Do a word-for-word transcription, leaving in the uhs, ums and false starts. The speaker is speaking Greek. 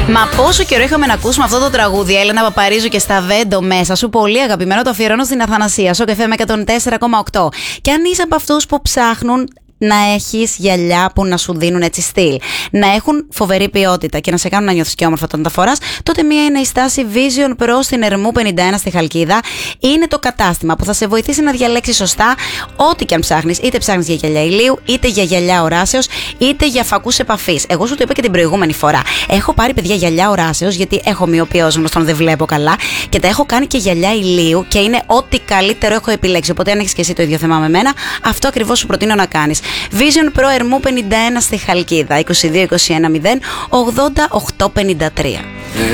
Μα πόσο καιρό είχαμε να ακούσουμε αυτό το τραγούδι, Έλενα Παπαρίζου και στα Βέντο μέσα σου. Πολύ αγαπημένο, το αφιερώνω στην Αθανασία, στο Καφέ με εκατόν τέσσερα κόμμα οκτώ. Και αν είσαι από αυτούς που ψάχνουν να έχεις γυαλιά που να σου δίνουν έτσι στυλ, να έχουν φοβερή ποιότητα και να σε κάνουν να νιώθεις και όμορφα όταν τα φοράς, τότε μία είναι η στάση Vision Pro στην Ερμού πενήντα ένα στη Χαλκίδα. Είναι το κατάστημα που θα σε βοηθήσει να διαλέξεις σωστά ό,τι και αν ψάχνεις. Είτε ψάχνεις για γυαλιά ηλίου, είτε για γυαλιά οράσεως, είτε για φακούς επαφής. Εγώ σου το είπα και την προηγούμενη φορά. Έχω πάρει, παιδιά, γυαλιά οράσεως, γιατί έχω μοιοπία ως γνωστόν, δεν βλέπω καλά. Και τα έχω κάνει και γυαλιά ηλίου και είναι ό,τι καλύτερο έχω επιλέξει. Οπότε, αν έχεις και εσύ το ίδιο θέμα με μένα, αυτό ακριβώς σου προτείνω να κάνεις. Vision Pro Ερμού πενήντα ένα στη Χαλκίδα, είκοσι δύο είκοσι ένα μηδέν ογδόντα οκτώ πενήντα τρία.